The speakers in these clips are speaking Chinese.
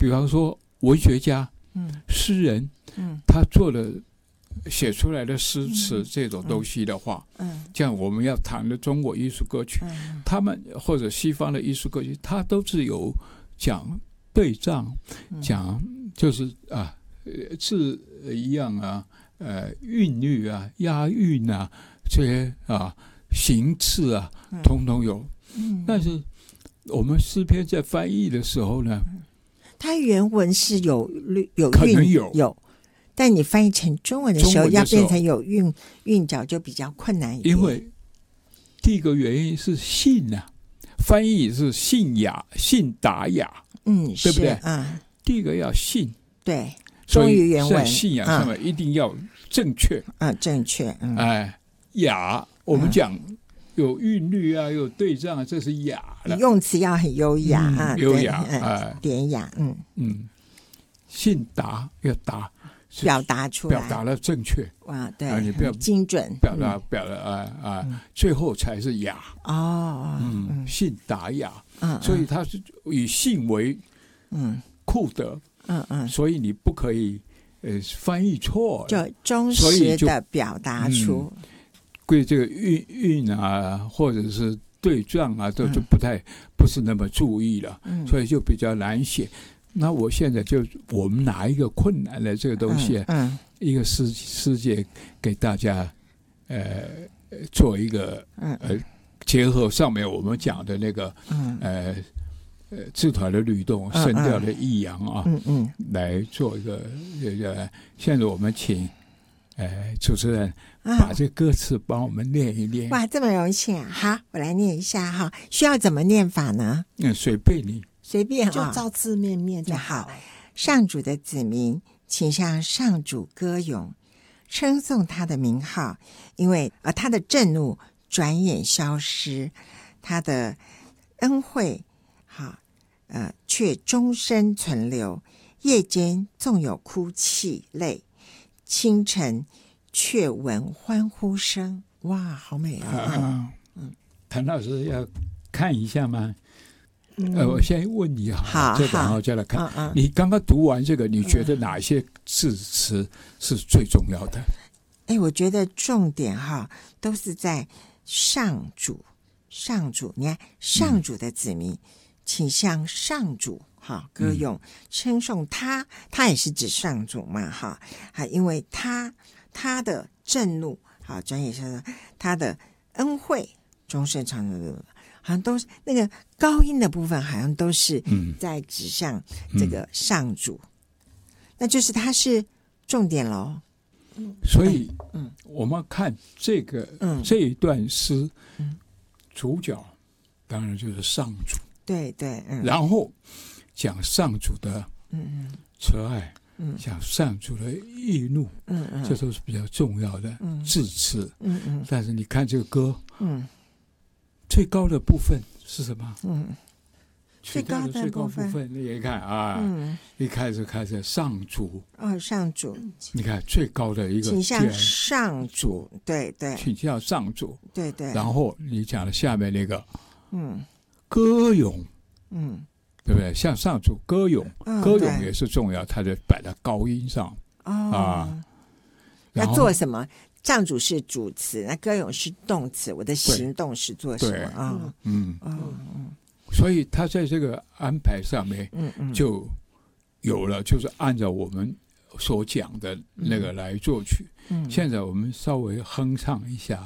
比方说文学家、诗人，他写出来的诗词这种东西的话，像我们要谈的中国艺术歌曲，他们或者西方的艺术歌曲，它都是有讲对仗，讲就是字一样啊，韵律啊，押韵啊，这些形式啊，通通有。但是我们诗篇在翻译的时候呢， 它原文是有可能韵有，但你翻译成中文的时候，要变成有韵脚就比较困难一点。 因为第一个原因是信啊，翻译是信达雅，对不对？第一个要信， 对， 所以忠于原文， 在信仰上面一定要正确， 正确， 雅，我们讲有韵律啊，有对仗啊，这是雅了。 用词要很优雅优雅， 典雅， 信达要达， 表达出来， 表达了正确， 哇，对， 你不要精准， 表达最后才是雅。信达雅，所以它是以信为库德，所以你不可以翻译错， 就忠实的表达出。 对这个韵啊，或者是对仗啊，都就不是那么注意了，所以就比较难写。那我现在我们拿一个困难的这个东西，一个世界给大家做一个结合上面我们讲的那个字团的律动、声调的抑扬啊，来做一个现在我们请主持人把这歌词帮我们念一念。 哇，这么荣幸啊！好，我来念一下哈。需要怎么念法呢？ 随便你， 随便就照字面念就好。 上主的子民，请向上主歌咏，称颂他的名号，因为他的震怒转眼消失，他的恩惠却终身存留。夜间纵有哭泣泪，清晨却闻欢呼声。哇，好美啊！ 谭老师要看一下吗？我先问你好，这然后再来看。你刚刚读完这个，你觉得哪些字词是最重要的？ 我觉得重点都是在上主。你看，上主的子民，请向上主歌咏，称颂他也是指上主嘛因为他的震怒转眼说他的恩惠终身长留，好像都是那个高音的部分，好像都是在指向这个上主，那就是他是重点咯。 所以我们看这一段诗，主角当然就是上主， 对， 然后讲上主的慈爱，讲上主的义怒，这都是比较重要的字词。但是你看这个歌，最高的部分是什么？最高的部分，你也看一开始上主上主， 你看最高的一个， 倾向上主，对， 倾向上主， 对。 然后你讲的下面那个，歌咏，对不对？向上主歌咏，歌咏也是重要，它就摆在高音上要做什么？上主是主词，那歌咏是动词，我的行动是做什么所以他在这个安排上面就有了，就是按照我们所讲的那个来作曲。现在我们稍微哼唱一下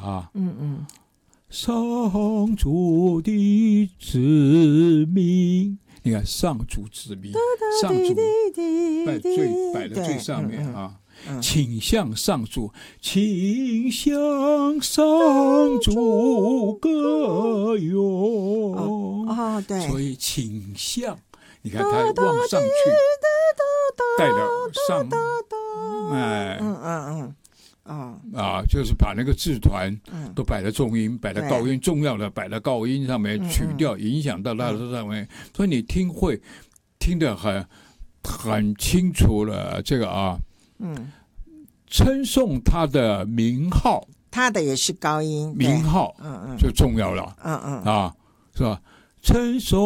上主的子民，你看上主子民，上主摆在最上面请向上主，请向上主歌咏。 对， 所以请向，你看他往上去，带到上，就是把那个字团都摆在重音，摆在高音，重要的摆在高音上面，曲调影响到它的上面，所以你听得很清楚了。这个称颂他的名号， 他的也是高音， 名号就重要了，是吧？称颂